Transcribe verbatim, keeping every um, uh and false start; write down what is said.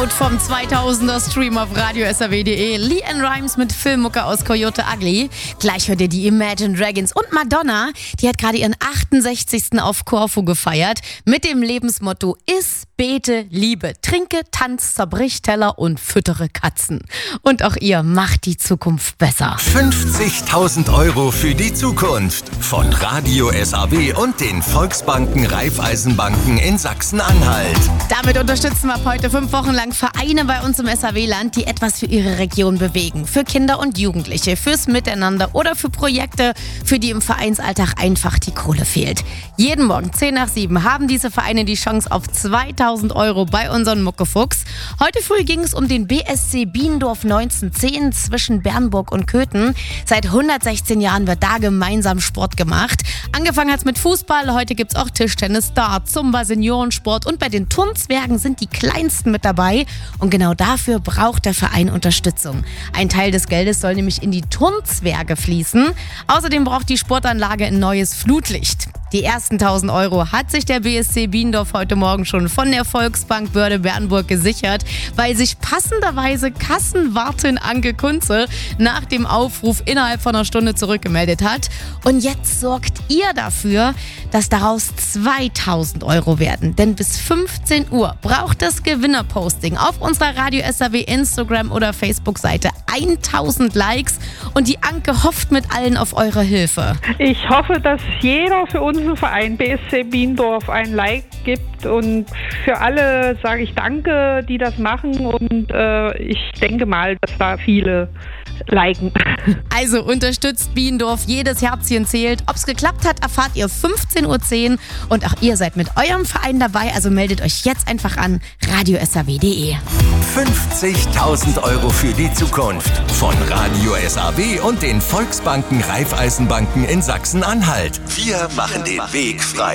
Und vom zweitausender Stream auf radio s r w punkt d e. LeAnn Rimes mit Filmmucke aus Coyote Ugly. Gleich hört ihr die Imagine Dragons und Madonna. Die hat gerade ihren achtundsechzigsten auf Korfu gefeiert. Mit dem Lebensmotto: Iss, bete, liebe, trinke, tanz, zerbrich Teller und füttere Katzen. Und auch ihr macht die Zukunft besser. fünfzigtausend Euro für die Zukunft. Von Radio S R W und den Volksbanken Raiffeisenbanken in Sachsen-Anhalt. Damit unterstützen wir ab heute fünf Wochen lang Vereine bei uns im S R W-Land, die etwas für ihre Region bewegen. Für Kinder und Jugendliche, fürs Miteinander oder für Projekte, für die im Vereinsalltag einfach die Kohle fehlt. Jeden Morgen zehn nach sieben haben diese Vereine die Chance auf zweitausend Euro bei unseren Muckefuchs. Heute früh ging es um den B S C Biendorf neunzehnhundertzehn zwischen Bernburg und Köthen. Seit hundertsechzehn Jahren wird da gemeinsam Sport gemacht. Angefangen hat es mit Fußball, heute gibt es auch Tischtennis, Dart, Zumba, Seniorensport und bei den Turnzwergen sind die Kleinsten mit dabei. Und genau dafür braucht der Verein Unterstützung. Ein Teil des Geldes soll nämlich in die Turnzwerge fließen. Außerdem braucht die Sportanlage ein neues Flutlicht. Die ersten tausend Euro hat sich der B S C Biendorf heute Morgen schon von der Volksbank Börde Bernburg gesichert, weil sich passenderweise Kassenwartin Anke Kunze nach dem Aufruf innerhalb von einer Stunde zurückgemeldet hat. Und jetzt sorgt ihr dafür, dass daraus zweitausend Euro werden. Denn bis fünfzehn Uhr braucht das Gewinnerposting auf unserer Radio S R W Instagram oder Facebook-Seite tausend Likes. Und die Anke hofft mit allen auf eure Hilfe. Ich hoffe, dass jeder für unseren Verein B S C Biendorf ein Like gibt, und für alle sage ich Danke, die das machen, und äh, ich denke mal, dass da viele liken. Also unterstützt Biendorf, jedes Herzchen zählt. Ob es geklappt hat, erfahrt ihr fünfzehn Uhr zehn und auch ihr seid mit eurem Verein dabei, also meldet euch jetzt einfach an radio s r w punkt d e. fünfzigtausend Euro für die Zukunft. Von Radio S R W und den Volksbanken Raiffeisenbanken in Sachsen-Anhalt. Wir machen den Weg frei.